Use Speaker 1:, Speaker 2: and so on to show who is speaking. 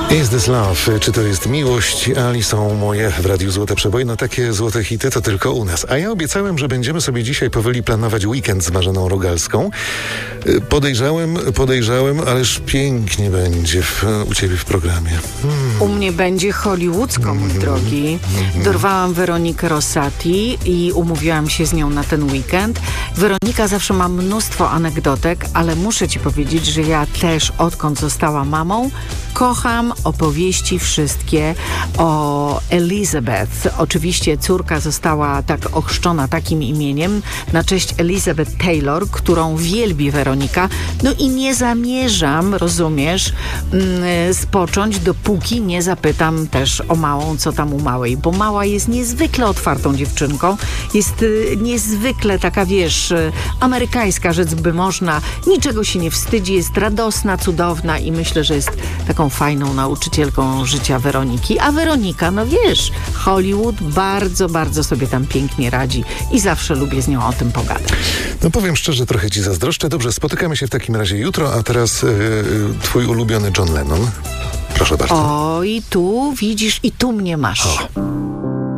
Speaker 1: Is this love? Czy to jest miłość? Ali są moje w Radiu Złote Przeboje. No takie złote hity to tylko u nas. A ja obiecałem, że będziemy sobie dzisiaj powoli planować weekend z Marzeną Rogalską. Podejrzałem, ależ pięknie będzie u ciebie w programie.
Speaker 2: U mnie będzie hollywoodzko, mój drogi. Dorwałam Weronikę Rosati i umówiłam się z nią na ten weekend. Weronika zawsze ma mnóstwo anegdotek, ale muszę ci powiedzieć, że ja też, odkąd została mamą, kocham opowieści wszystkie o Elizabeth. Oczywiście córka została tak ochrzczona takim imieniem na cześć Elizabeth Taylor, którą wielbi Weronika. No i nie zamierzam, rozumiesz, spocząć, dopóki nie zapytam też o małą, co tam u małej, bo mała jest niezwykle otwartą dziewczynką. Jest niezwykle taka, wiesz, amerykańska rzecz by można. Niczego się nie wstydzi, jest radosna, cudowna i myślę, że jest taką fajną nauczycielką życia Weroniki. A Weronika, no wiesz, Hollywood bardzo, bardzo sobie tam pięknie radzi i zawsze lubię z nią o tym pogadać.
Speaker 1: No powiem szczerze, trochę ci zazdroszczę. Dobrze, spotykamy się w takim razie jutro, a teraz twój ulubiony John Lennon. Proszę bardzo.
Speaker 2: O, i tu widzisz, i tu mnie masz.
Speaker 1: O.